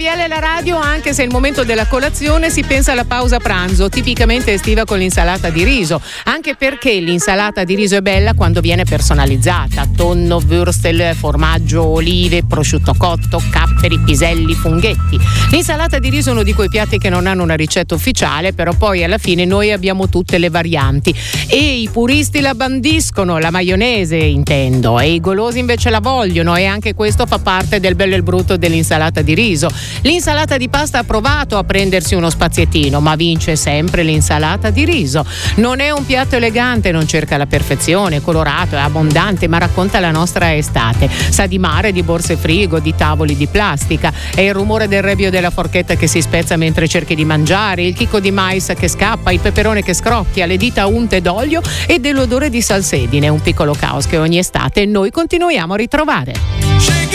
RPL la radio, anche se il momento della colazione si pensa alla pausa pranzo, tipicamente estiva con l'insalata di riso, anche perché l'insalata di riso è bella quando viene personalizzata: tonno, würstel, formaggio, olive, prosciutto cotto, capperi, piselli, funghetti. L'insalata di riso è uno di quei piatti che non hanno una ricetta ufficiale, però poi alla fine noi abbiamo tutte le varianti e i puristi la bandiscono, la maionese intendo, e i golosi invece la vogliono, e anche questo fa parte del bello e il brutto dell'insalata di riso. L'insalata di pasta ha provato a prendersi uno spaziettino, ma vince sempre l'insalata di riso. Non è un piatto elegante, non cerca la perfezione, è colorato, è abbondante, ma racconta la nostra estate. Sa di mare, di borse frigo, di tavoli di plastica. È il rumore del rebbio della forchetta che si spezza mentre cerchi di mangiare, il chicco di mais che scappa, il peperone che scrocchia, le dita unte d'olio e dell'odore di salsedine. Un piccolo caos che ogni estate noi continuiamo a ritrovare.